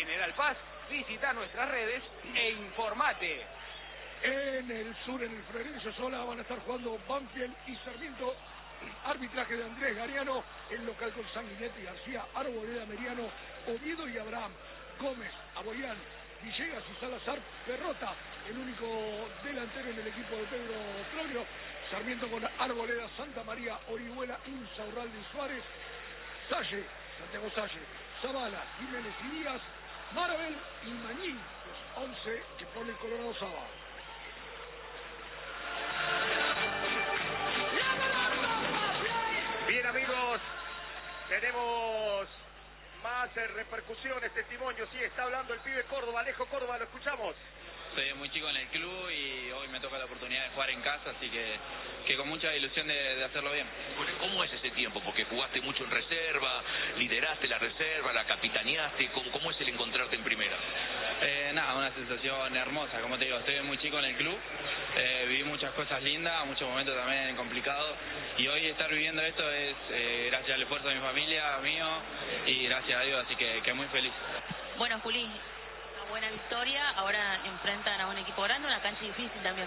General Paz. Visita nuestras redes e informate. En el sur, en el Florencio Sola, van a estar jugando Banfield y Sarmiento. Arbitraje de Andrés Gariano. El local con Sanguinetti, García, Arboleda, Meriano, Oviedo y Abraham. Gómez, Aboyán, Villegas y Salazar. Perrota, el único delantero en el equipo de Pedro Troglio. Sarmiento con Arboleda, Santa María, Orihuela, Insaurralde y Suárez. Salle, Santiago Salle, Zavala, Jiménez y Díaz. Marabel y Mañín, los 11 que pone el Colorado Saba. Bien, amigos, tenemos más repercusiones, testimonios. Sí, está hablando el pibe Córdoba, Alejo Córdoba, lo escuchamos. Soy muy chico en el club y hoy me toca la oportunidad de jugar en casa, así que con mucha ilusión de hacerlo bien. Bueno, ¿cómo es ese tiempo? Porque jugaste mucho en reserva, lideraste la reserva, la capitaneaste. ¿Cómo es el encontrarte en primera? Nada, una sensación hermosa, como te digo, estoy muy chico en el club, viví muchas cosas lindas, muchos momentos también complicados, y hoy estar viviendo esto es gracias al esfuerzo de mi familia, mío, y gracias a Dios, así que muy feliz. Bueno, Juli, una buena victoria, ahora enfrentan a un equipo grande, una cancha difícil también.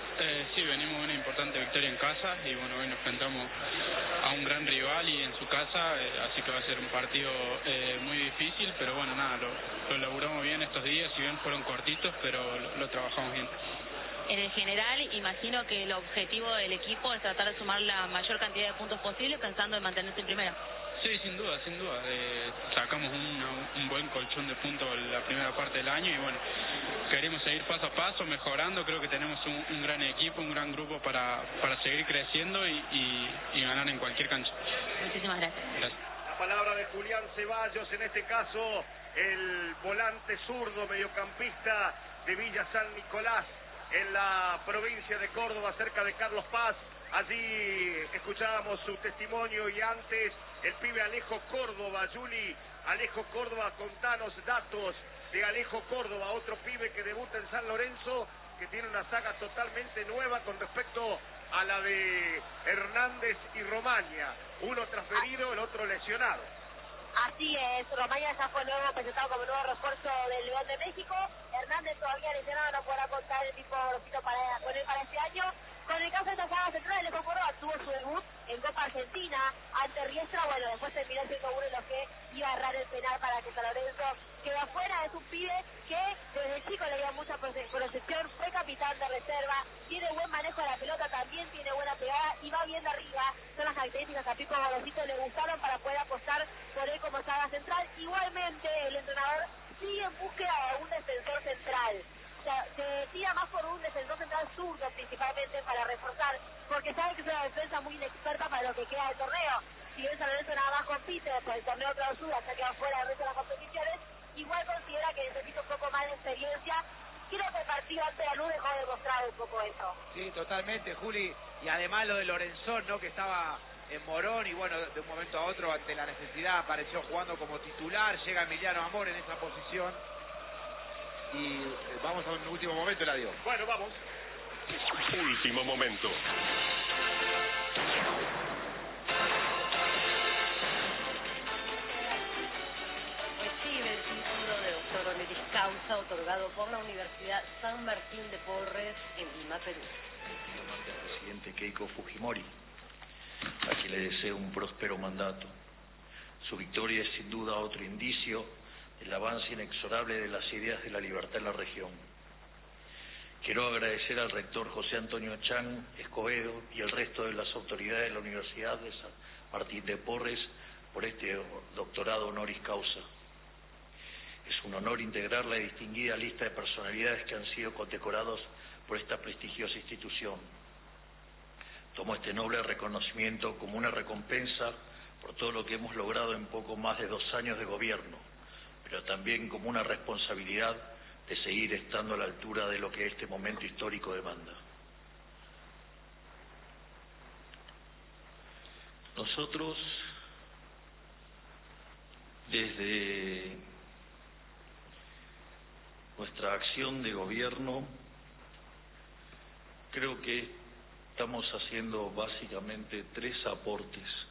Sí, venimos de una importante victoria en casa y bueno, hoy nos enfrentamos a un gran rival y en su casa, así que va a ser un partido muy difícil, pero bueno, nada, lo laburamos bien estos días, si bien fueron cortitos, pero lo trabajamos bien. En el general, imagino que el objetivo del equipo es tratar de sumar la mayor cantidad de puntos posible pensando en mantenerse en primera. Sí, sin duda, sin duda. Sacamos un buen colchón de puntos la primera parte del año y bueno, queremos seguir paso a paso, mejorando. Creo que tenemos un gran equipo, un gran grupo para seguir creciendo y ganar en cualquier cancha. Muchísimas gracias. Gracias. La palabra de Julián Ceballos, en este caso el volante zurdo mediocampista de Villa San Nicolás, en la provincia de Córdoba, cerca de Carlos Paz. Allí escuchábamos su testimonio y antes el pibe Alejo Córdoba. Juli, Alejo Córdoba, contanos datos de Alejo Córdoba, otro pibe que debuta en San Lorenzo, que tiene una saga totalmente nueva con respecto a la de Hernández y Romaña. Uno transferido, el otro lesionado. Así es, Romaña ya fue nuevo presentado como nuevo refuerzo del León de México. Hernández todavía lesionado, no podrá contar el tipo con él para este año. Con el caso de esta saga central, Alejo Córdoba tuvo su debut en Copa Argentina ante Riestra. Bueno, después terminó siendo uno de los que iba a errar el penal para que San Lorenzo quedó afuera. Es un pibe que desde chico le dio mucha proyección, fue capitán de reserva, tiene buen manejo de la pelota, también tiene buena pegada y va bien de arriba. Son las características que a Pipo Gorosito le gustaron para poder apostar por él como saga central. Igualmente, el entrenador sigue en búsqueda de un defensor central. O sea, se tira más por un defensor central zurdo principalmente para reforzar, porque sabe que es una defensa muy inexperta para lo que queda del torneo. Si bien San Lorenzo nada más compite por el torneo clausura, se ha quedado fuera del resto de las competiciones, igual considera que necesita un poco más de experiencia. Creo que el partido ante la Luz dejó de demostrar un poco eso. Sí, totalmente, Juli, y además lo de Lorenzón, ¿no?, que estaba en Morón y bueno, de un momento a otro ante la necesidad apareció jugando como titular, llega Emiliano Amor en esa posición. Y vamos a un último momento, Eladio. Bueno, vamos. Último momento. Recibe el título de doctor honoris causa otorgado por la Universidad San Martín de Porres en Lima, Perú. Al presidente Keiko Fujimori, a quien le deseo un próspero mandato. Su victoria es sin duda otro indicio del avance inexorable de las ideas de la libertad en la región. Quiero agradecer al rector José Antonio Chan Escobedo y el resto de las autoridades de la Universidad de San Martín de Porres por este doctorado honoris causa. Es un honor integrar la distinguida lista de personalidades que han sido condecorados por esta prestigiosa institución. Tomo este noble reconocimiento como una recompensa por todo lo que hemos logrado en poco más de 2 años de gobierno, pero también como una responsabilidad de seguir estando a la altura de lo que este momento histórico demanda. Nosotros, desde nuestra acción de gobierno, creo que estamos haciendo básicamente 3 aportes